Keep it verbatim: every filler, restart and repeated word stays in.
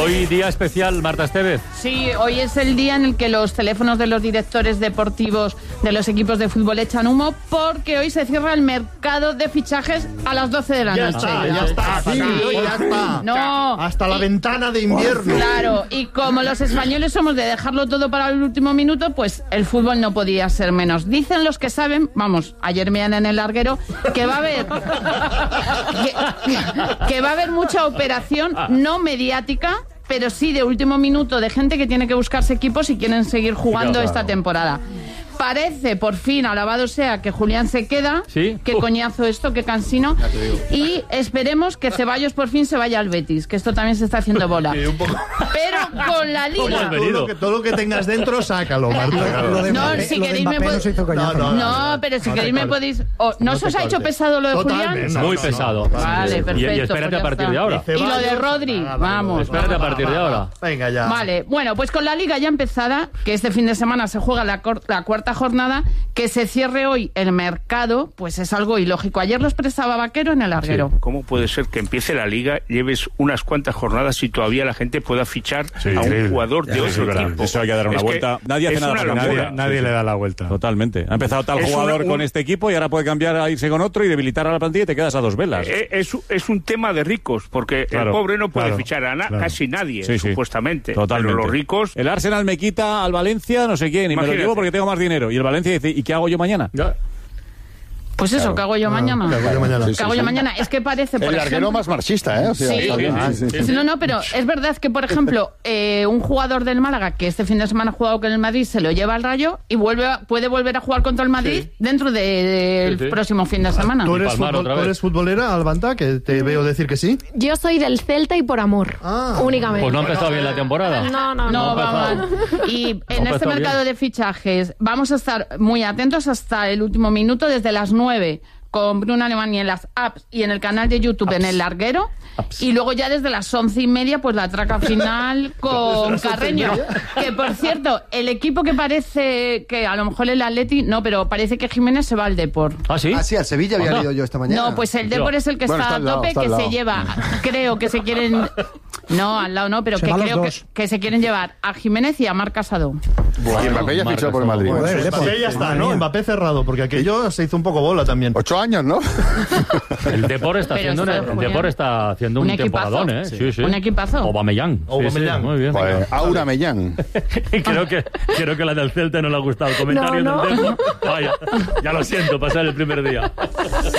Hoy día especial, Marta Estevez. Sí, hoy es el día en el que los teléfonos de los directores deportivos de los equipos de fútbol echan humo, porque hoy se cierra el mercado de fichajes a las doce de la ya noche. Está, ya está, sí, ya está. No. Hasta la y, ventana de invierno. Claro, y como los españoles somos de dejarlo todo para el último minuto, pues el fútbol no podía ser menos. Dicen los que saben, vamos, ayer me en el larguero, que va a haber que, que va a haber mucha operación no mediática, pero sí de último minuto, de gente que tiene que buscarse equipos y quieren seguir jugando claro, esta temporada. Parece, por fin, alabado sea, que Julián se queda. ¿Sí? Qué coñazo esto, qué cansino. Y esperemos que Ceballos por fin se vaya al Betis, que esto también se está haciendo bola. Sí, un poco. Pero con la Liga... Todo lo, que, todo lo que tengas dentro, sácalo, Marta. Lo de Mbappé, no, si queréis me podéis... No, no, no, no, pero si no queréis me podéis... Oh, ¿No, ¿No se os ha hecho pesado lo de Julián? Muy no, pesado. No, vale, perfecto. Y, y espérate pues a partir está. de ahora. Y, y lo de Rodri, ah, vamos. Espérate a partir de ahora. Venga, ya. Vale, bueno, pues con la Liga ya empezada, que este fin de semana se juega la, la cuarta jornada, que se cierre hoy el mercado, pues es algo ilógico. Ayer lo expresaba Vaquero en el larguero. Sí. ¿Cómo puede ser que empiece la Liga, lleves unas cuantas jornadas y todavía la gente pueda fichar sí, a un sí, jugador de otro equipo? Eso hay que dar una es vuelta. Nadie hace nada para nadie, nadie sí, le da la vuelta. Totalmente. Ha empezado tal es jugador una, un... con este equipo y ahora puede cambiar a irse con otro y debilitar a la plantilla y te quedas a dos velas. Eh, es, es un tema de ricos, porque claro, el pobre no puede claro, fichar a na, claro. casi nadie, sí, supuestamente. Sí, totalmente. Pero los ricos... El Arsenal me quita al Valencia, no sé quién, y Imagínate. me lo llevo porque tengo más dinero. Y el Valencia dice, ¿y qué hago yo mañana? Ya. Pues eso, claro. ¿qué hago yo mañana? ¿Qué hago yo mañana? Sí, sí, ¿Qué hago yo sí. mañana? Es que parece, por el larguero ejemplo... más marxista, ¿eh? O sea, sí. Ah, sí, sí, sí. No, no, pero es verdad que, por ejemplo, eh, un jugador del Málaga que este fin de semana ha jugado con el Madrid se lo lleva al Rayo y vuelve a, puede volver a jugar contra el Madrid sí. dentro del de, sí, sí. próximo fin de semana. ¿Tú eres, fútbol, ¿tú eres futbolera, Albanta? Que te veo decir que sí. Yo soy del Celta y por amor, ah. únicamente. Pues no ha empezado bien la temporada. No, no, no. no, no vamos. Y en no este mercado bien. de fichajes vamos a estar muy atentos hasta el último minuto, desde las nueve. Con Bruno Alemany en las apps y en el canal de YouTube apps. en el larguero. Apps. Y luego ya desde las once y media, pues la traca final con Carreño. Que por cierto, el equipo que parece que a lo mejor el Atleti, no, pero parece que Jiménez se va al Depor. ¿Ah, sí? Ah, sí, al Sevilla había leído yo esta mañana. No, pues el Depor es el que bueno, está, está a tope, lado, que se lleva, creo que se quieren... No, al lado no, pero se que creo que, que se quieren llevar a Jiménez y a Marc Casado. Bueno, y Mbappé ya fichó por el Madrid. Bueno, el Mbappé ya está, ¿no? Mbappé cerrado, porque aquello se hizo un poco bola también. Ocho años, ¿no? El Depor está haciendo un, el Depor está haciendo un, un temporadón, ¿eh? Sí. Sí, sí. Un equipazo. Aubameyang. Aubameyang. Sí, sí, muy bien. Pues, Aura Mellán. creo que creo que la del Celta no le ha gustado el comentario no, no. del Depor. Vaya, ya lo siento, pasar el primer día.